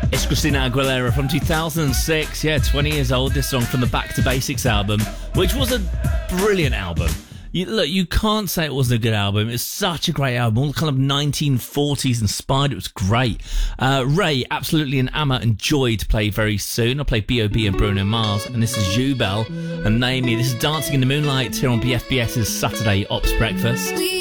It's Christina Aguilera from 2006. Yeah, 20 years old. This song from the Back to Basics album, which was a brilliant album. You can't say it wasn't a good album. It's such a great album. All kind of 1940s inspired. It was great. Ray, Absolutely, and Amma and Joy to play very soon. I'll play B.O.B. and Bruno Mars. And this is Jubel and Naomi. This is Dancing in the Moonlight here on BFBS's Saturday Ops Breakfast.